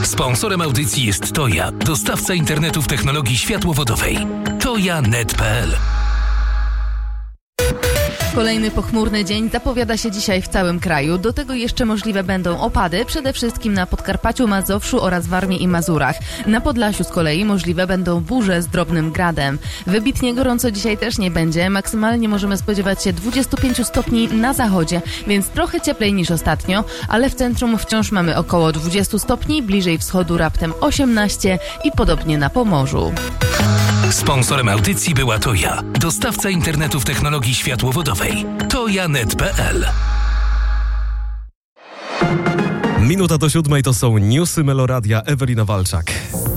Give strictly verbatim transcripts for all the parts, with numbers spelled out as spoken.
Sponsorem audycji jest Toja, dostawca internetu w technologii światłowodowej. toja kropka net kropka pe el. Kolejny pochmurny dzień zapowiada się dzisiaj w całym kraju. Do tego jeszcze możliwe będą opady, przede wszystkim na Podkarpaciu, Mazowszu oraz Warmii i Mazurach. Na Podlasiu z kolei możliwe będą burze z drobnym gradem. Wybitnie gorąco dzisiaj też nie będzie. Maksymalnie możemy spodziewać się dwudziestu pięciu stopni na zachodzie, więc trochę cieplej niż ostatnio, ale w centrum wciąż mamy około dwudziestu stopni, bliżej wschodu raptem osiemnaście i podobnie na Pomorzu. Sponsorem audycji była Toja, dostawca internetu w technologii światłowodowej. toja kropka net kropka pe el. Minuta do siódmej to są newsy Meloradia. Ewelina Walczak.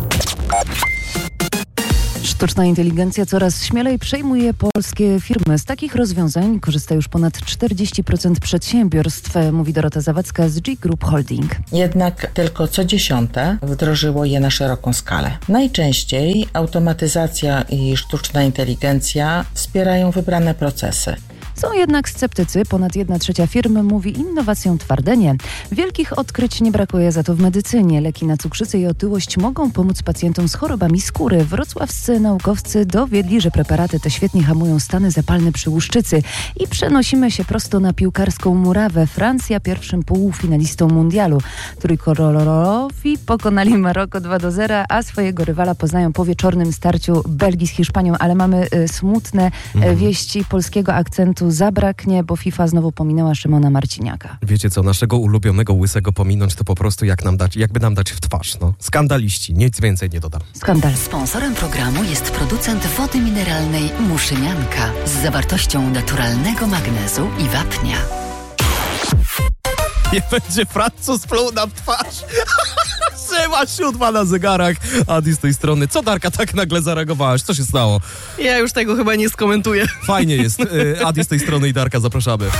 Sztuczna inteligencja coraz śmielej przejmuje polskie firmy. Z takich rozwiązań korzysta już ponad czterdzieści procent przedsiębiorstw, mówi Dorota Zawadzka z G Group Holding. Jednak tylko co dziesiąte wdrożyło je na szeroką skalę. Najczęściej automatyzacja i sztuczna inteligencja wspierają wybrane procesy. Są jednak sceptycy. Ponad jedna trzecia firm mówi innowacjom twarde nie. Wielkich odkryć nie brakuje za to w medycynie. Leki na cukrzycę i otyłość mogą pomóc pacjentom z chorobami skóry. Wrocławscy naukowcy dowiedli, że preparaty te świetnie hamują stany zapalne przy łuszczycy. I przenosimy się prosto na piłkarską murawę. Francja pierwszym półfinalistą mundialu. Trójkolorowi pokonali Maroko dwa do zera, a swojego rywala poznają po wieczornym starciu Belgii z Hiszpanią. Ale mamy y, smutne y, wieści. Polskiego akcentu zabraknie, bo FIFA znowu pominęła Szymona Marciniaka. Wiecie co, naszego ulubionego łysego pominąć to po prostu jak nam dać, jakby nam dać w twarz. No. Skandaliści, nic więcej nie dodam. Skandal. Sponsorem programu jest producent wody mineralnej Muszynianka z zawartością naturalnego magnezu i wapnia. Nie będzie Francuz pluł nam w twarz. Trzyma siódma na zegarach. Adi z tej strony. Co, Darka, tak nagle zareagowałaś? Co się stało? Ja już tego chyba nie skomentuję. Fajnie jest. Adi z tej strony i Darka, zapraszamy.